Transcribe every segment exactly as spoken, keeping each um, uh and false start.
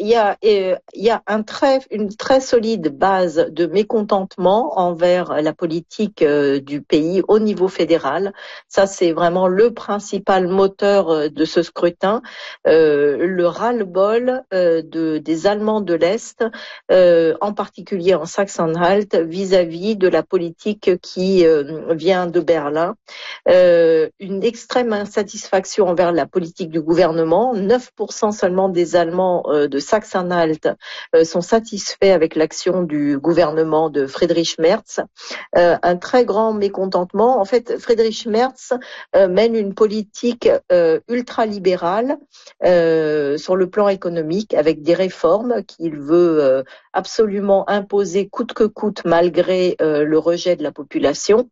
il y a, il y a un très, une très solide base de mécontentement envers la politique du pays au niveau fédéral. Ça, c'est vraiment le principal moteur de ce scrutin. Euh, le ras-le-bol euh, de, des Allemands de l'Est, euh, en particulier en Saxe-Anhalt, vis-à-vis de la politique qui euh, vient de Berlin. Euh, une extrême insatisfaction envers la politique du gouvernement. neuf pour cent seulement des Allemands euh, de Saxe-Anhalt euh, sont satisfaits avec l'action du gouvernement de Friedrich Merz. Euh, un très grand mécontentement. En fait, Friedrich Merz euh, mène une politique euh, ultralibérale euh, sur le plan économique, avec des réformes qu'il veut euh, absolument imposer coûte que coûte, malgré euh, le rejet de la population.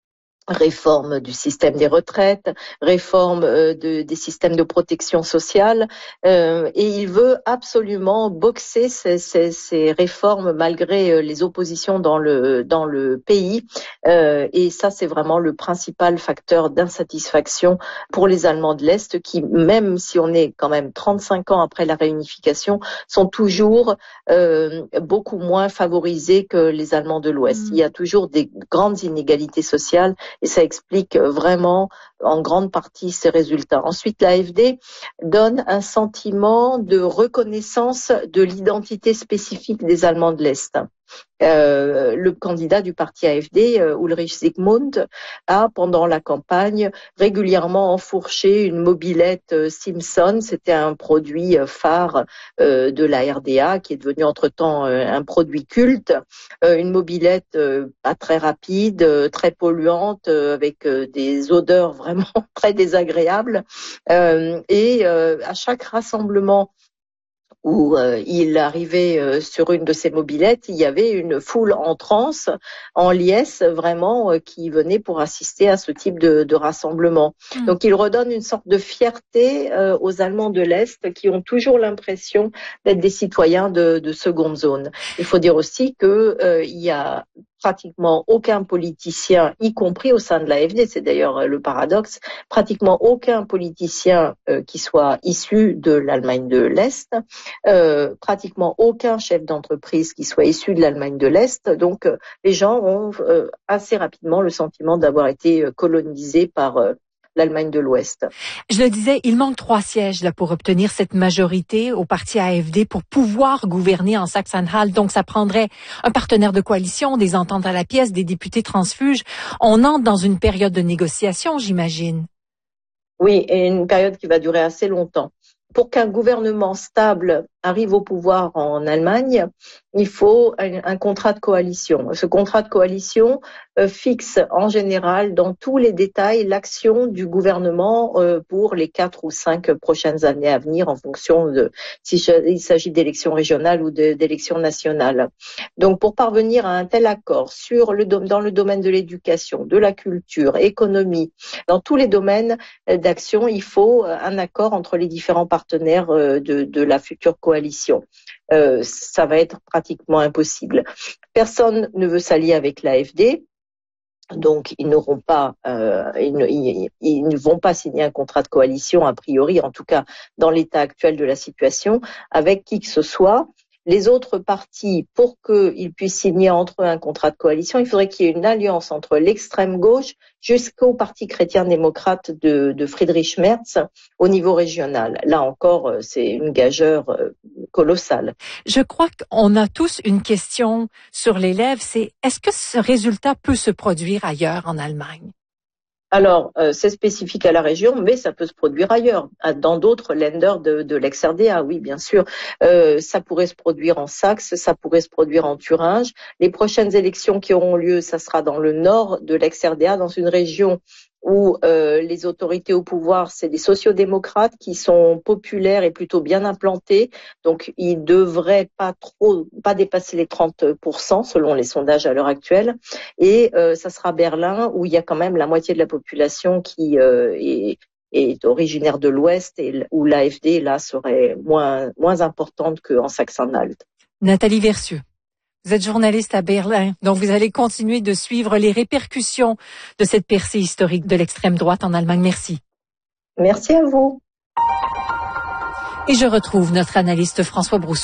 Réforme du système des retraites, réforme euh, de, des systèmes de protection sociale, euh, et il veut absolument boxer ces, ces, ces réformes malgré euh, les oppositions dans le dans le pays. Euh, et ça, c'est vraiment le principal facteur d'insatisfaction pour les Allemands de l'Est, qui, même si on est quand même trente-cinq ans après la réunification, sont toujours euh, beaucoup moins favorisés que les Allemands de l'Ouest. Mmh. Il y a toujours des grandes inégalités sociales. Et ça explique vraiment en grande partie ces résultats. Ensuite, l'A F D donne un sentiment de reconnaissance de l'identité spécifique des Allemands de l'Est. Euh, le candidat du parti A F D, euh, Ulrich Zygmunt, a pendant la campagne régulièrement enfourché une mobilette euh, Simpson. C'était un produit euh, phare euh, de la R D A qui est devenu entre-temps euh, un produit culte. Euh, une mobilette euh, pas très rapide, euh, très polluante, euh, avec euh, des odeurs vraiment très désagréables. Euh, et euh, à chaque rassemblement où euh, il arrivait euh, sur une de ces mobilettes, il y avait une foule en transe, en liesse, vraiment, euh, qui venait pour assister à ce type de, de rassemblement. Mmh. Donc, il redonne une sorte de fierté euh, aux Allemands de l'Est, qui ont toujours l'impression d'être des citoyens de, de seconde zone. Il faut dire aussi que euh, il y a pratiquement aucun politicien, y compris au sein de l'A F D, c'est d'ailleurs le paradoxe, pratiquement aucun politicien euh, qui soit issu de l'Allemagne de l'Est, euh, pratiquement aucun chef d'entreprise qui soit issu de l'Allemagne de l'Est. Donc, euh, les gens ont euh, assez rapidement le sentiment d'avoir été euh, colonisés par euh, l'Allemagne de l'Ouest. Je le disais, il manque trois sièges là pour obtenir cette majorité au parti A F D pour pouvoir gouverner en Saxe-Anhalt. Donc, ça prendrait un partenaire de coalition, des ententes à la pièce, des députés transfuges. On entre dans une période de négociation, j'imagine. Oui, et une période qui va durer assez longtemps. Pour qu'un gouvernement stable arrive au pouvoir en Allemagne, il faut un, un contrat de coalition. Ce contrat de coalition euh, fixe en général dans tous les détails l'action du gouvernement euh, pour les quatre ou cinq prochaines années à venir, en fonction de s'il s'agit d'élections régionales ou d'élections nationales. Donc, pour parvenir à un tel accord sur le dans le domaine de l'éducation, de la culture, économie, dans tous les domaines d'action, il faut un accord entre les différents partenaires de, de la future coalition. Euh, ça va être pratiquement impossible. Personne ne veut s'allier avec l'A F D. Donc, ils n'auront pas, euh, ils, ne, ils, ils ne vont pas signer un contrat de coalition, a priori, en tout cas dans l'état actuel de la situation, avec qui que ce soit. Les autres partis, pour qu'ils puissent signer entre eux un contrat de coalition, il faudrait qu'il y ait une alliance entre l'extrême gauche jusqu'au Parti chrétien-démocrate de, de Friedrich Merz au niveau régional. Là encore, c'est une gageure colossale. Je crois qu'on a tous une question sur les lèvres, c'est est-ce que ce résultat peut se produire ailleurs en Allemagne? Alors, euh, c'est spécifique à la région, mais ça peut se produire ailleurs, dans d'autres Länder de, de l'ex-R D A, oui, bien sûr. Euh, ça pourrait se produire en Saxe, ça pourrait se produire en Thuringe. Les prochaines élections qui auront lieu, ça sera dans le nord de l'ex-R D A, dans une région où euh, les autorités au pouvoir, c'est des sociodémocrates qui sont populaires et plutôt bien implantés. Donc, ils devraient pas trop, pas dépasser les trente pour cent selon les sondages à l'heure actuelle. Et euh, ça sera Berlin, où il y a quand même la moitié de la population qui euh, est, est originaire de l'Ouest et où l'A F D, là, serait moins, moins importante qu'en Saxe-Anhalt. Nathalie Versieux. Vous êtes journaliste à Berlin, donc vous allez continuer de suivre les répercussions de cette percée historique de l'extrême droite en Allemagne. Merci. Merci à vous. Et je retrouve notre analyste François Brousseau.